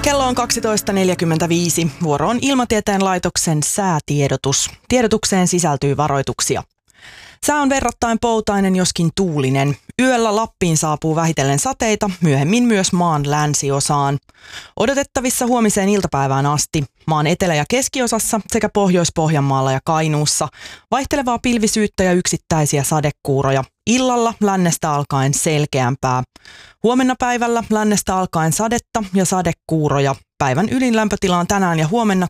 Kello on 12.45. Vuoro on Ilmatieteen laitoksen säätiedotus. Tiedotukseen sisältyy varoituksia. Sää on verrattain poutainen, joskin tuulinen. Yöllä Lappiin saapuu vähitellen sateita, myöhemmin myös maan länsiosaan. Odotettavissa huomiseen iltapäivään asti. Maan etelä- ja keskiosassa sekä Pohjois-Pohjanmaalla ja Kainuussa vaihtelevaa pilvisyyttä ja yksittäisiä sadekuuroja. Illalla lännestä alkaen selkeämpää. Huomenna päivällä lännestä alkaen sadetta ja sadekuuroja. Päivän ylin lämpötila on tänään ja huomenna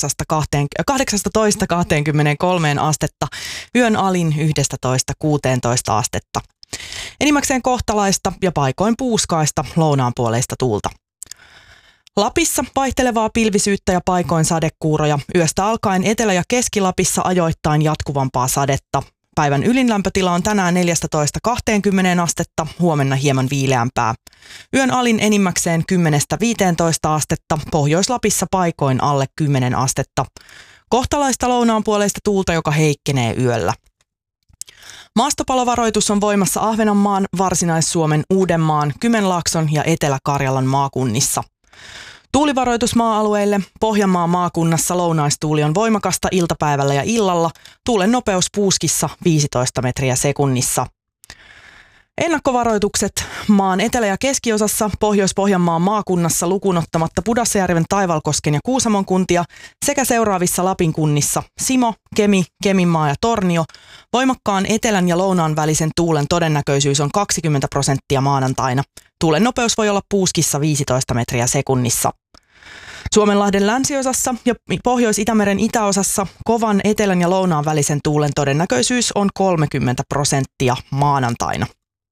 18-23 astetta, yön alin 11-16 astetta. Enimmäkseen kohtalaista ja paikoin puuskaista lounaanpuoleista tuulta. Lapissa vaihtelevaa pilvisyyttä ja paikoin sadekuuroja. Yöstä alkaen Etelä- ja Keski-Lapissa ajoittain jatkuvampaa sadetta. Päivän ylin lämpötila on tänään 14-20 astetta, huomenna hieman viileämpää. Yön alin enimmäkseen 10-15 astetta, Pohjois-Lapissa paikoin alle 10 astetta. Kohtalaista lounaanpuoleista tuulta, joka heikkenee yöllä. Maastopalovaroitus on voimassa Ahvenanmaan, Varsinais-Suomen, Uudenmaan, Kymenlaakson ja Etelä-Karjalan maakunnissa. Tuulivaroitus maa-alueille. Pohjanmaan maakunnassa lounaistuuli on voimakasta iltapäivällä ja illalla. Tuulen nopeus puuskissa 15 metriä sekunnissa. Ennakkovaroitukset maan etelä- ja keskiosassa Pohjois-Pohjanmaan maakunnassa lukuun ottamatta Pudasjärven, Taivalkosken ja Kuusamon kuntia sekä seuraavissa Lapin kunnissa Simo, Kemi, Keminmaa ja Tornio. Voimakkaan etelän ja lounaan välisen tuulen todennäköisyys on 20% maanantaina. Tuulen nopeus voi olla puuskissa 15 metriä sekunnissa. Suomenlahden länsiosassa ja Pohjois-Itämeren itäosassa kovan etelän ja lounaan välisen tuulen todennäköisyys on 30% maanantaina.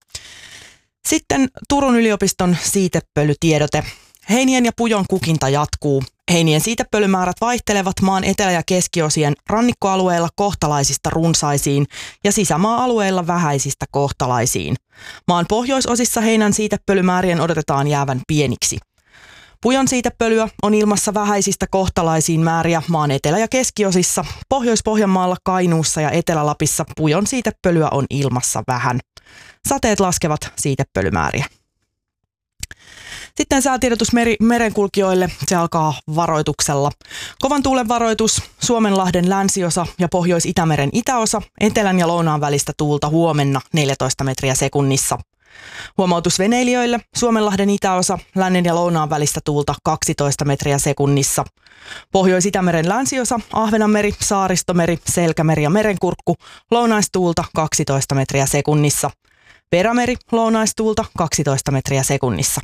Sitten Turun yliopiston siitepölytiedote. Heinien ja pujon kukinta jatkuu. Heinien siitepölymäärät vaihtelevat maan etelä- ja keskiosien rannikkoalueilla kohtalaisista runsaisiin ja sisämaa-alueilla vähäisistä kohtalaisiin. Maan pohjoisosissa heinän siitepölymäärien odotetaan jäävän pieniksi. Pujon siitepölyä on ilmassa vähäisistä kohtalaisiin määriä maan etelä- ja keskiosissa. Pohjois-Pohjanmaalla, Kainuussa ja Etelä-Lapissa pujon siitepölyä on ilmassa vähän. Sateet laskevat siitepölymääriä. Sitten säätiedotus merenkulkijoille. Se alkaa varoituksella. Kovan tuulen varoitus, Suomenlahden länsiosa ja Pohjois-Itämeren itäosa, etelän ja lounaan välistä tuulta huomenna 14 metriä sekunnissa. Huomautus veneilijöille, Suomenlahden itäosa, lännen ja lounaan välistä tuulta 12 metriä sekunnissa. Pohjois-Itämeren länsiosa, Ahvenanmeri, Saaristomeri, Selkämeri ja Merenkurkku, lounaistuulta 12 metriä sekunnissa. Perämeri, lounaistuulta 12 metriä sekunnissa.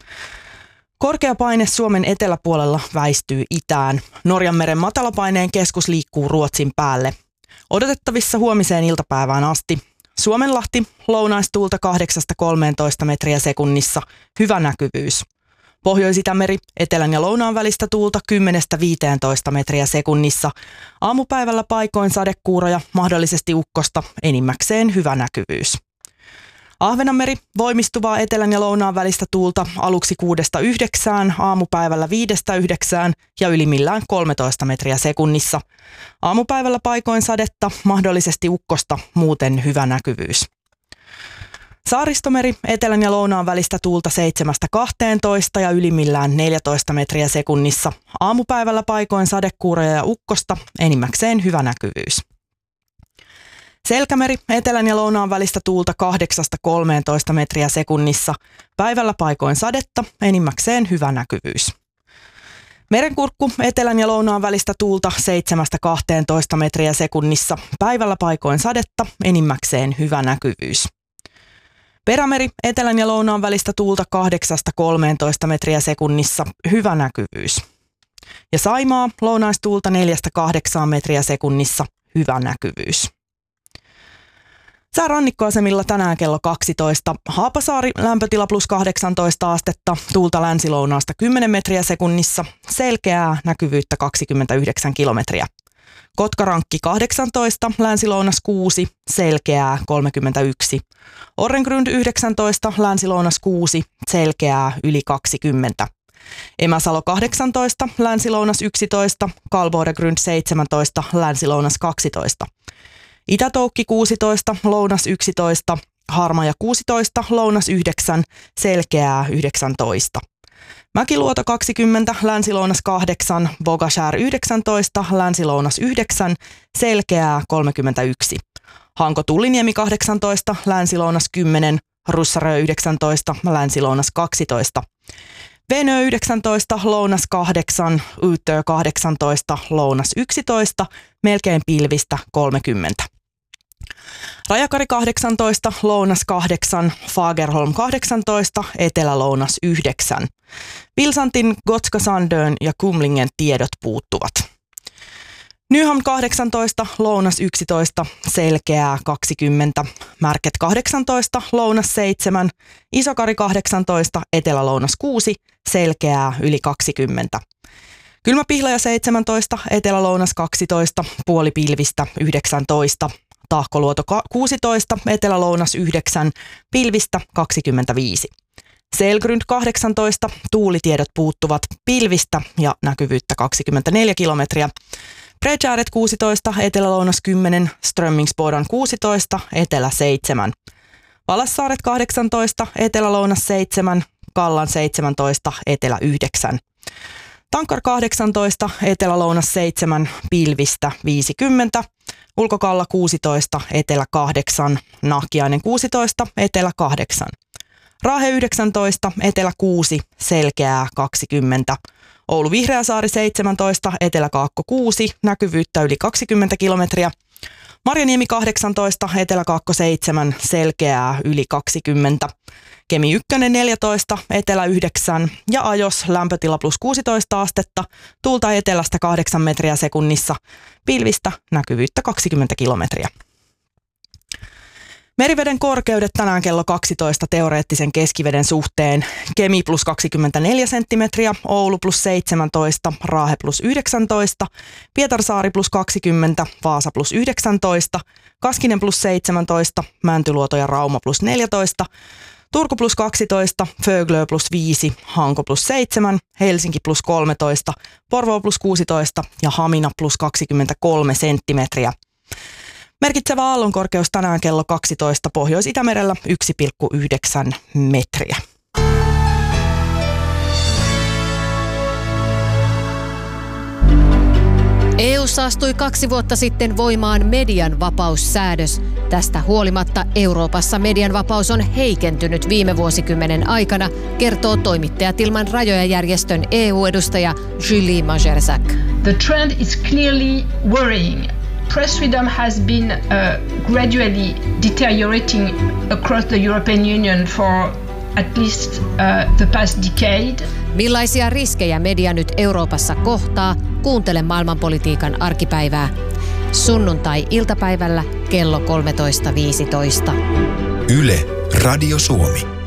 Korkea paine Suomen eteläpuolella väistyy itään. Norjanmeren matalapaineen keskus liikkuu Ruotsin päälle. Odotettavissa huomiseen iltapäivään asti. Suomenlahti, lounaistuulta 8-13 metriä sekunnissa, hyvä näkyvyys. Pohjois-Itämeri, etelän ja lounaan välistä tuulta 10-15 metriä sekunnissa. Aamupäivällä paikoin sadekuuroja, mahdollisesti ukkosta, enimmäkseen hyvä näkyvyys. Ahvenanmeri, voimistuvaa etelän ja lounaan välistä tuulta aluksi 6-9, aamupäivällä 5-9 ja ylimmillään 13 metriä sekunnissa. Aamupäivällä paikoin sadetta, mahdollisesti ukkosta, muuten hyvä näkyvyys. Saaristomeri, etelän ja lounaan välistä tuulta 7-12 ja ylimmillään 14 metriä sekunnissa. Aamupäivällä paikoin sadekuuroja ja ukkosta, enimmäkseen hyvä näkyvyys. Selkämeri, etelän ja lounaan välistä tuulta 8-13 metriä sekunnissa. Päivällä paikoin sadetta, enimmäkseen hyvä näkyvyys. Merenkurkku, etelän ja lounaan välistä tuulta 7-12 metriä sekunnissa. Päivällä paikoin sadetta, enimmäkseen hyvä näkyvyys. Perämeri, etelän ja lounaan välistä tuulta 8-13 metriä sekunnissa, hyvä näkyvyys. Ja Saimaa, lounaistuulta 4-8 metriä sekunnissa, hyvä näkyvyys. Sää rannikkoasemilla tänään kello 12. Haapasaari, lämpötila plus 18 astetta, tuulta länsilounaasta 10 metriä sekunnissa, selkeää, näkyvyyttä 29 kilometriä. Kotkarankki 18, länsilounas 6, selkeää 31. Orrengrund 19, länsilounas 6, selkeää yli 20. Emäsalo 18, länsilounas 11, Kalvoregrund 17, länsilounas 12. Itätoukki 16, lounas 11, Harmaja 16, lounas 9, selkeää 19. Mäkiluoto 20, Länsi-Lounas 8, Bogashär 19, Länsi-Lounas 9, Selkeää 31. Hanko-Tulliniemi 18, Länsi-Lounas 10, Russarö 19, Länsi-Lounas 12. Venö 19, Lounas 8, Yyttö 18, Lounas 11, melkein pilvistä 30. Rajakari 18, Lounas 8, Fagerholm 18, Etelä-Lounas 9. Vilsantin, Gotska Sandön ja Kumlingen tiedot puuttuvat. Nyhamn 18, Lounas 11, Selkeää 20, Märket 18, Lounas 7, Isokari 18, Etelä-Lounas 6, Selkeää yli 20. Kylmäpihlaja 17, Etelä-Lounas 12, puolipilvistä 19, Tahkoluoto 16, Etelä-Lounas 9, pilvistä 25. Selgrund 18, tuulitiedot puuttuvat, pilvistä ja näkyvyyttä 24 kilometriä. Bredgäret 16, Etelä-Lounas 10, Strömmingsbodan 16, Etelä 7. Valassaaret 18, Etelä-Lounas 7, Kallan 17, Etelä 9. Tankar 18, Etelä-Lounas 7, pilvistä 50. Ulkokalla 16, Etelä 8, Nahkiainen 16, Etelä 8. Raahe 19, Etelä 6, Selkeää 20. Oulu Vihreäsaari 17, Etelä-Kaakko 6, näkyvyyttä yli 20 kilometriä. Marjaniemi 18, Etelä-Kaakko 7, Selkeää yli 20. Kemi 1 14, Etelä 9 ja Ajos lämpötila plus 16 astetta, tuulta etelästä 8 metriä sekunnissa, pilvistä näkyvyyttä 20 kilometriä. Meriveden korkeudet tänään kello 12 teoreettisen keskiveden suhteen. Kemi plus 24 senttimetriä, Oulu plus 17, Raahe plus 19, Pietarsaari plus 20, Vaasa plus 19, Kaskinen plus 17, Mäntyluoto ja Rauma plus 14, Turku plus 12, Föglö plus 5, Hanko plus 7, Helsinki plus 13, Porvoo plus 16 ja Hamina plus 23 senttimetriä. Merkitsevä aallonkorkeus tänään kello 12 Pohjois-Itämerellä 1,9 metriä. EU:ssa astui 2 vuotta sitten voimaan median vapaussäädös. Tästä huolimatta Euroopassa median vapaus on heikentynyt viime vuosikymmenen aikana, kertoo Toimittajat ilman rajoja -järjestön EU-edustaja Julie Majerczak. The trend is clearly worrying. Press freedom has been gradually deteriorating across the European Union for at least the past decade. Millaisia riskejä media nyt Euroopassa kohtaa? Kuuntele maailmanpolitiikan arkipäivää. Sunnuntai-iltapäivällä kello 13.15. Yle, Radio Suomi.